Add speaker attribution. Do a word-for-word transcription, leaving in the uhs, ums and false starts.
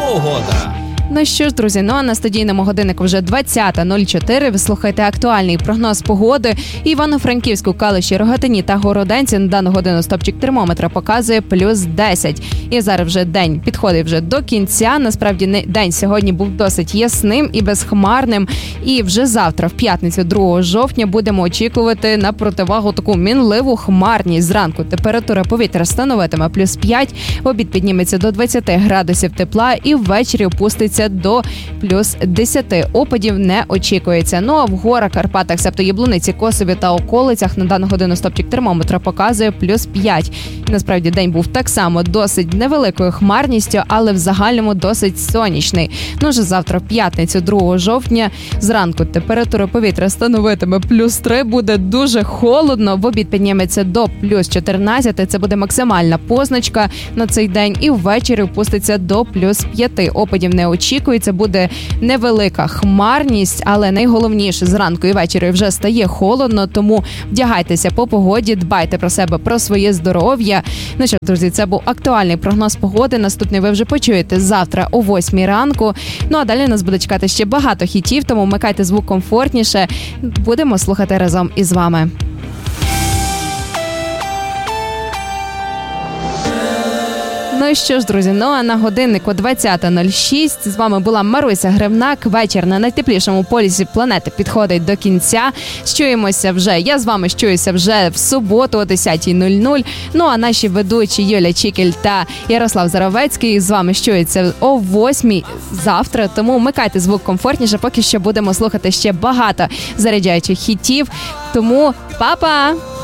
Speaker 1: погода.
Speaker 2: Ну що ж, друзі, ну а на студійному годиннику вже двадцята нуль чотири. Ви слухаєте актуальний прогноз погоди. Івано-Франківську, Калуші, Рогатині та Городенці на дану годину стопчик термометра показує плюс десять. І зараз вже день підходить вже до кінця. Насправді день сьогодні був досить ясним і безхмарним. І вже завтра, в п'ятницю, другого жовтня, будемо очікувати на противагу таку мінливу хмарність. Зранку температура повітря становитиме плюс п'ять, в обід підніметься до двадцяти градусів тепла і ввечері опуститься до плюс десяти. Опадів не очікується. Ну а в горах, Карпатах, себто Яблуниці, Косові та околицях на дану годину стопчик термометра показує плюс п'ять. І насправді день був так само досить невеликою хмарністю, але в загальному досить сонячний. Ну вже завтра, в п'ятницю, другого жовтня, зранку температура повітря становитиме плюс три, буде дуже холодно, в обід підніметься до плюс чотирнадцяти, це буде максимальна позначка на цей день, і ввечері опуститься до плюс п'яти. Опадів не очікується. Очікується, буде невелика хмарність, але найголовніше, зранку і ввечері вже стає холодно, тому вдягайтеся по погоді, дбайте про себе, про своє здоров'я. Ну що, друзі, це був актуальний прогноз погоди. Наступний ви вже почуєте завтра о восьмій ранку. Ну а далі нас буде чекати ще багато хітів, тому вмикайте звук комфортніше. Будемо слухати разом із вами. Ну і що ж, друзі, ну а на годиннику двадцята нуль шість. З вами була Маруся Гривнак. Вечір на найтеплішому полюсі планети підходить до кінця. Щуємося вже, я з вами щуюся вже в суботу о десятій нуль нуль. Ну а наші ведучі Юля Чікель та Ярослав Заровецький з вами щуються о восьмій завтра. Тому вмикайте звук комфортніше, поки що будемо слухати ще багато заряджаючих хітів. Тому па-па!